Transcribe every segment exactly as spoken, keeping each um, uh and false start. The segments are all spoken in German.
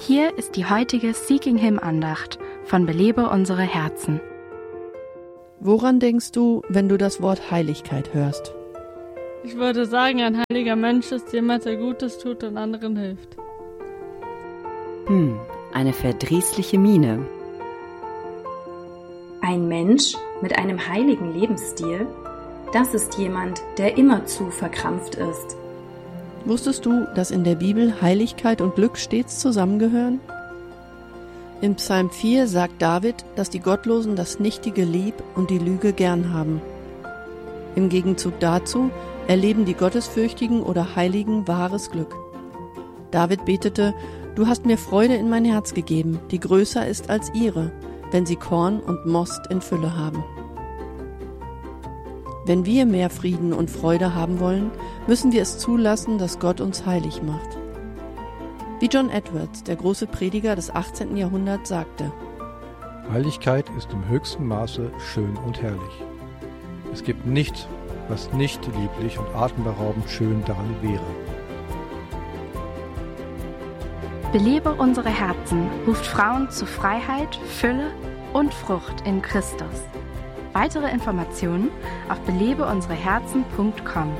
Hier ist die heutige Seeking Him Andacht von Belebe unsere Herzen. Woran denkst du, wenn du das Wort Heiligkeit hörst? Ich würde sagen, ein heiliger Mensch ist jemand, der Gutes tut und anderen hilft. Hm, eine verdrießliche Miene. Ein Mensch mit einem heiligen Lebensstil, das ist jemand, der immerzu verkrampft ist. Wusstest du, dass in der Bibel Heiligkeit und Glück stets zusammengehören? In Psalm vier sagt David, dass die Gottlosen das Nichtige lieb und die Lüge gern haben. Im Gegenzug dazu erleben die Gottesfürchtigen oder Heiligen wahres Glück. David betete: Du hast mir Freude in mein Herz gegeben, die größer ist als ihre, wenn sie Korn und Most in Fülle haben. Wenn wir mehr Frieden und Freude haben wollen, müssen wir es zulassen, dass Gott uns heilig macht. Wie John Edwards, der große Prediger des achtzehnten Jahrhunderts, sagte: Heiligkeit ist im höchsten Maße schön und herrlich. Es gibt nichts, was nicht lieblich und atemberaubend schön daran wäre. Belebe unsere Herzen ruft Frauen zu Freiheit, Fülle und Frucht in Christus. Weitere Informationen auf belebe unsere herzen punkt com.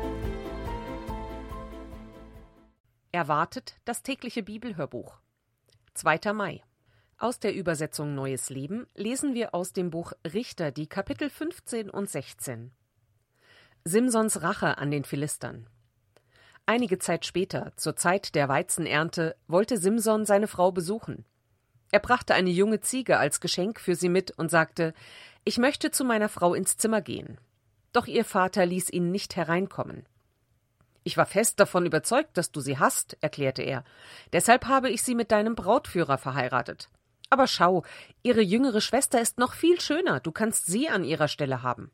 Erwartet das tägliche Bibelhörbuch. zweiter Mai. Aus der Übersetzung Neues Leben lesen wir aus dem Buch Richter die Kapitel fünfzehn und sechzehn. Simsons Rache an den Philistern. Einige Zeit später, zur Zeit der Weizenernte, wollte Simson seine Frau besuchen. Er brachte eine junge Ziege als Geschenk für sie mit und sagte: Ich möchte zu meiner Frau ins Zimmer gehen. Doch ihr Vater ließ ihn nicht hereinkommen. Ich war fest davon überzeugt, dass du sie hast, erklärte er. Deshalb habe ich sie mit deinem Brautführer verheiratet. Aber schau, ihre jüngere Schwester ist noch viel schöner, du kannst sie an ihrer Stelle haben.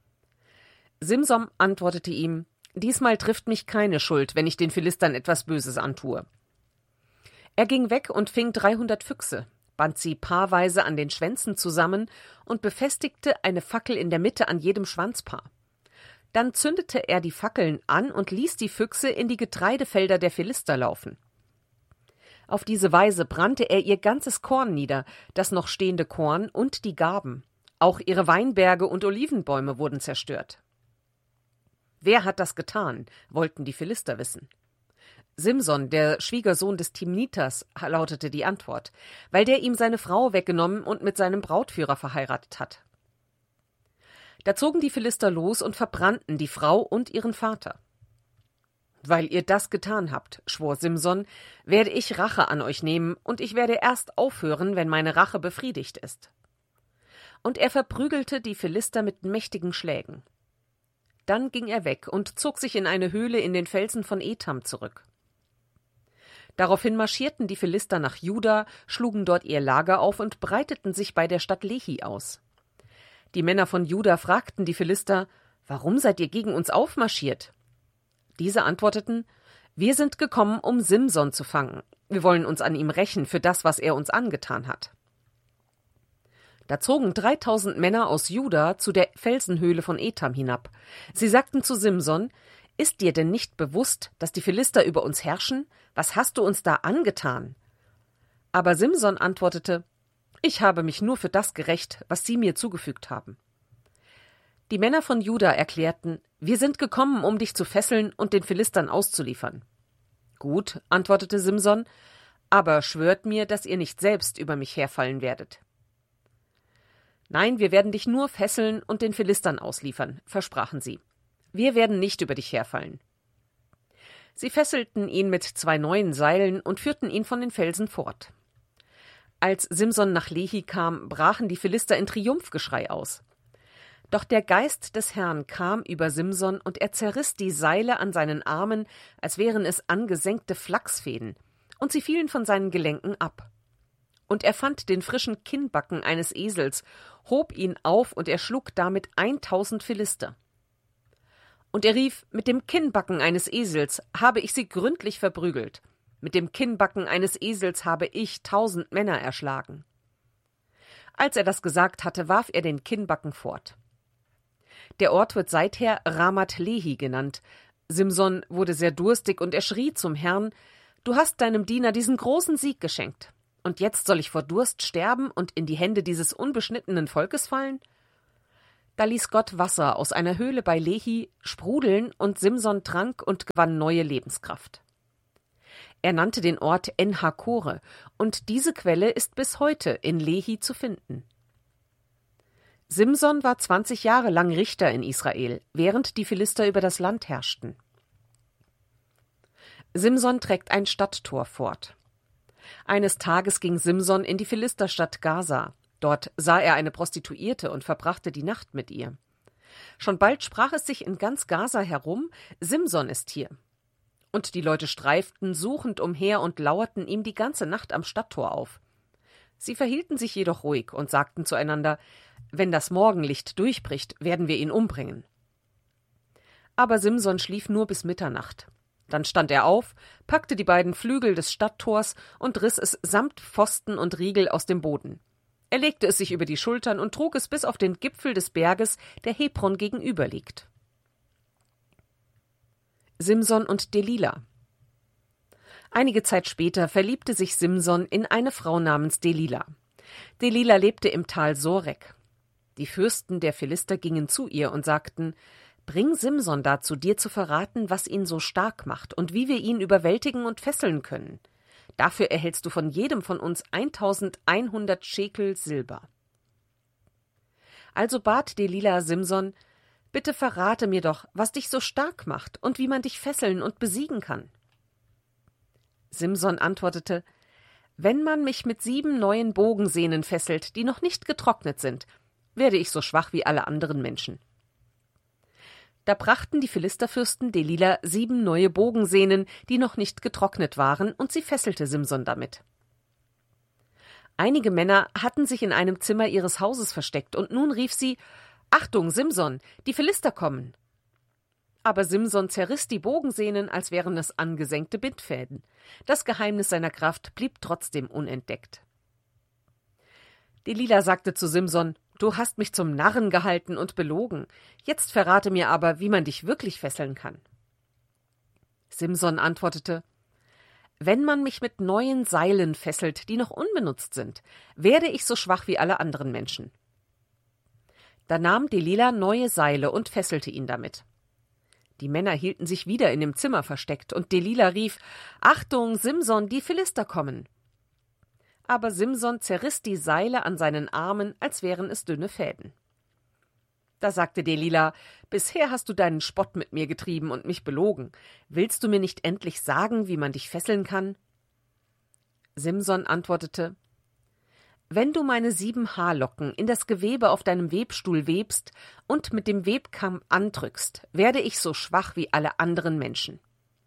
Simson antwortete ihm: Diesmal trifft mich keine Schuld, wenn ich den Philistern etwas Böses antue. Er ging weg und fing dreihundert Füchse, band sie paarweise an den Schwänzen zusammen und befestigte eine Fackel in der Mitte an jedem Schwanzpaar. Dann zündete er die Fackeln an und ließ die Füchse in die Getreidefelder der Philister laufen. Auf diese Weise brannte er ihr ganzes Korn nieder, das noch stehende Korn und die Garben. Auch ihre Weinberge und Olivenbäume wurden zerstört. Wer hat das getan, wollten die Philister wissen. Simson, der Schwiegersohn des Timnitas, lautete die Antwort, weil der ihm seine Frau weggenommen und mit seinem Brautführer verheiratet hat. Da zogen die Philister los und verbrannten die Frau und ihren Vater. Weil ihr das getan habt, schwor Simson, werde ich Rache an euch nehmen, und ich werde erst aufhören, wenn meine Rache befriedigt ist. Und er verprügelte die Philister mit mächtigen Schlägen. Dann ging er weg und zog sich in eine Höhle in den Felsen von Etam zurück. Daraufhin marschierten die Philister nach Juda, schlugen dort ihr Lager auf und breiteten sich bei der Stadt Lehi aus. Die Männer von Juda fragten die Philister: Warum seid ihr gegen uns aufmarschiert? Diese antworteten: Wir sind gekommen, um Simson zu fangen. Wir wollen uns an ihm rächen für das, was er uns angetan hat. Da zogen dreitausend Männer aus Juda zu der Felsenhöhle von Etam hinab. Sie sagten zu Simson: Ist dir denn nicht bewusst, dass die Philister über uns herrschen? Was hast du uns da angetan? Aber Simson antwortete: Ich habe mich nur für das gerächt, was sie mir zugefügt haben. Die Männer von Juda erklärten: Wir sind gekommen, um dich zu fesseln und den Philistern auszuliefern. Gut, antwortete Simson, aber schwört mir, dass ihr nicht selbst über mich herfallen werdet. Nein, wir werden dich nur fesseln und den Philistern ausliefern, versprachen sie. Wir werden nicht über dich herfallen. Sie fesselten ihn mit zwei neuen Seilen und führten ihn von den Felsen fort. Als Simson nach Lehi kam, brachen die Philister in Triumphgeschrei aus. Doch der Geist des Herrn kam über Simson, und er zerriss die Seile an seinen Armen, als wären es angesenkte Flachsfäden, und sie fielen von seinen Gelenken ab. Und er fand den frischen Kinnbacken eines Esels, hob ihn auf, und erschlug damit eintausend Philister. Und er rief: Mit dem Kinnbacken eines Esels habe ich sie gründlich verprügelt. Mit dem Kinnbacken eines Esels habe ich tausend Männer erschlagen. Als er das gesagt hatte, warf er den Kinnbacken fort. Der Ort wird seither Ramat Lehi genannt. Simson wurde sehr durstig und er schrie zum Herrn: du hast deinem Diener diesen großen Sieg geschenkt. Und jetzt soll ich vor Durst sterben und in die Hände dieses unbeschnittenen Volkes fallen?« Da ließ Gott Wasser aus einer Höhle bei Lehi sprudeln, und Simson trank und gewann neue Lebenskraft. Er nannte den Ort En-Hakore, und diese Quelle ist bis heute in Lehi zu finden. Simson war zwanzig Jahre lang Richter in Israel, während die Philister über das Land herrschten. Simson trägt ein Stadttor fort. Eines Tages ging Simson in die Philisterstadt Gaza. Dort sah er eine Prostituierte und verbrachte die Nacht mit ihr. Schon bald sprach es sich in ganz Gaza herum, Simson ist hier. Und die Leute streiften suchend umher und lauerten ihm die ganze Nacht am Stadttor auf. Sie verhielten sich jedoch ruhig und sagten zueinander, wenn das Morgenlicht durchbricht, werden wir ihn umbringen. Aber Simson schlief nur bis Mitternacht. Dann stand er auf, packte die beiden Flügel des Stadttors und riss es samt Pfosten und Riegel aus dem Boden. Er legte es sich über die Schultern und trug es bis auf den Gipfel des Berges, der Hebron gegenüber liegt. Simson und Delila. Einige Zeit später verliebte sich Simson in eine Frau namens Delila. Delila lebte im Tal Sorek. Die Fürsten der Philister gingen zu ihr und sagten, »Bring Simson dazu, dir zu verraten, was ihn so stark macht und wie wir ihn überwältigen und fesseln können. Dafür erhältst du von jedem von uns eintausendeinhundert Schekel Silber.« Also bat Delila Simson, »Bitte verrate mir doch, was dich so stark macht und wie man dich fesseln und besiegen kann.« Simson antwortete, »Wenn man mich mit sieben neuen Bogensehnen fesselt, die noch nicht getrocknet sind, werde ich so schwach wie alle anderen Menschen.« Da brachten die Philisterfürsten Delila sieben neue Bogensehnen, die noch nicht getrocknet waren, und sie fesselte Simson damit. Einige Männer hatten sich in einem Zimmer ihres Hauses versteckt, und nun rief sie, »Achtung, Simson, die Philister kommen!« Aber Simson zerriss die Bogensehnen, als wären es angesenkte Bindfäden. Das Geheimnis seiner Kraft blieb trotzdem unentdeckt. Delila sagte zu Simson, »Du hast mich zum Narren gehalten und belogen. Jetzt verrate mir aber, wie man dich wirklich fesseln kann.« Simson antwortete, »Wenn man mich mit neuen Seilen fesselt, die noch unbenutzt sind, werde ich so schwach wie alle anderen Menschen.« Da nahm Delila neue Seile und fesselte ihn damit. Die Männer hielten sich wieder in dem Zimmer versteckt, und Delila rief, »Achtung, Simson, die Philister kommen!« Aber Simson zerriss die Seile an seinen Armen, als wären es dünne Fäden. Da sagte Delila, »Bisher hast du deinen Spott mit mir getrieben und mich belogen. Willst du mir nicht endlich sagen, wie man dich fesseln kann?« Simson antwortete, »Wenn du meine sieben Haarlocken in das Gewebe auf deinem Webstuhl webst und mit dem Webkamm andrückst, werde ich so schwach wie alle anderen Menschen.«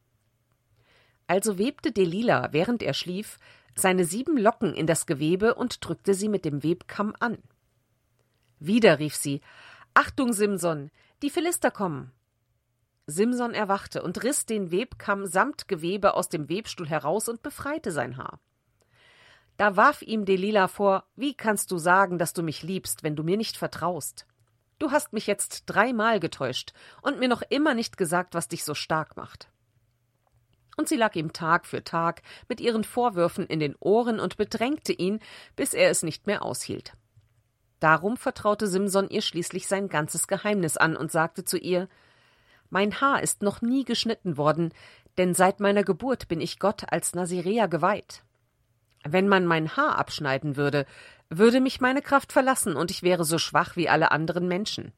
Also webte Delila, während er schlief, seine sieben Locken in das Gewebe und drückte sie mit dem Webkamm an. Wieder rief sie, »Achtung, Simson, die Philister kommen!« Simson erwachte und riss den Webkamm samt Gewebe aus dem Webstuhl heraus und befreite sein Haar. Da warf ihm Delila vor, »Wie kannst du sagen, dass du mich liebst, wenn du mir nicht vertraust? Du hast mich jetzt dreimal getäuscht und mir noch immer nicht gesagt, was dich so stark macht.« Und sie lag ihm Tag für Tag mit ihren Vorwürfen in den Ohren und bedrängte ihn, bis er es nicht mehr aushielt. Darum vertraute Simson ihr schließlich sein ganzes Geheimnis an und sagte zu ihr, »Mein Haar ist noch nie geschnitten worden, denn seit meiner Geburt bin ich Gott als Naziräer geweiht. Wenn man mein Haar abschneiden würde, würde mich meine Kraft verlassen und ich wäre so schwach wie alle anderen Menschen.«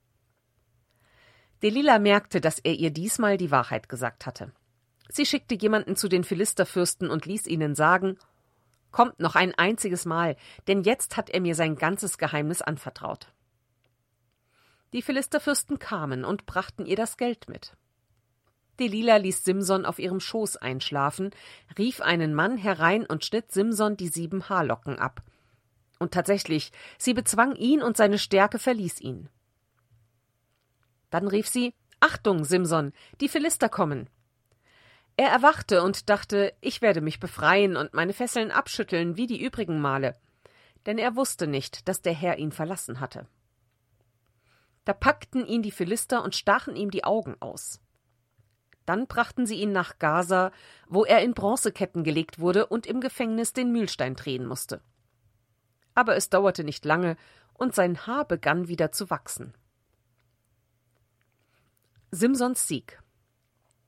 Delila merkte, dass er ihr diesmal die Wahrheit gesagt hatte. Sie schickte jemanden zu den Philisterfürsten und ließ ihnen sagen, »Kommt noch ein einziges Mal, denn jetzt hat er mir sein ganzes Geheimnis anvertraut.« Die Philisterfürsten kamen und brachten ihr das Geld mit. Delila ließ Simson auf ihrem Schoß einschlafen, rief einen Mann herein und schnitt Simson die sieben Haarlocken ab. Und tatsächlich, sie bezwang ihn und seine Stärke verließ ihn. Dann rief sie, »Achtung, Simson, die Philister kommen!« Er erwachte und dachte, ich werde mich befreien und meine Fesseln abschütteln wie die übrigen Male, denn er wusste nicht, dass der Herr ihn verlassen hatte. Da packten ihn die Philister und stachen ihm die Augen aus. Dann brachten sie ihn nach Gaza, wo er in Bronzeketten gelegt wurde und im Gefängnis den Mühlstein drehen musste. Aber es dauerte nicht lange, und sein Haar begann wieder zu wachsen. Simsons Sieg.